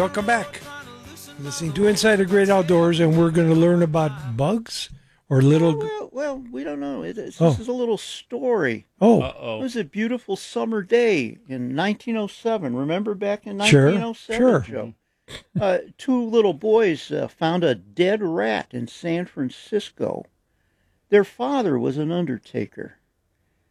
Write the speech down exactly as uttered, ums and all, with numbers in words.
welcome back. Listening to Inside the Great Outdoors, and we're going to learn about bugs or little... Well, well, well we don't know. It is, oh. This is a little story. Oh. Uh-oh. It was a beautiful summer day in nineteen oh seven. Remember back in nineteen oh seven, sure, Joe? uh, two little boys uh, found a dead rat in San Francisco. Their father was an undertaker.